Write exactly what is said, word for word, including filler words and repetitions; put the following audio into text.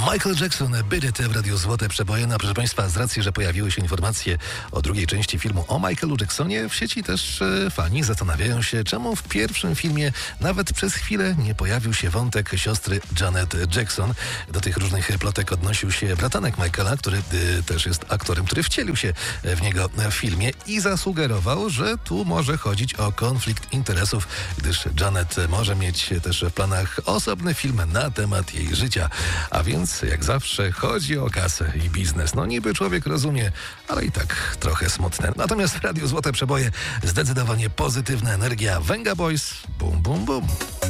Michael Jackson, Beat It w Radiu Złote Przeboje. No, proszę Państwa, z racji, że pojawiły się informacje o drugiej części filmu o Michaelu Jacksonie, w sieci też e, fani zastanawiają się, czemu w pierwszym filmie nawet przez chwilę nie pojawił się wątek siostry Janet Jackson. Do tych różnych plotek odnosił się bratanek Michaela, który e, też jest aktorem, który wcielił się w niego w filmie i zasugerował, że tu może chodzić o konflikt interesów, gdyż Janet może mieć też w planach osobny film na temat jej życia. A więc, jak zawsze, chodzi o kasę i biznes. No niby człowiek rozumie, ale i tak trochę smutne. Natomiast w Radiu Złote Przeboje zdecydowanie pozytywna energia. Venga Boys, bum, bum, bum.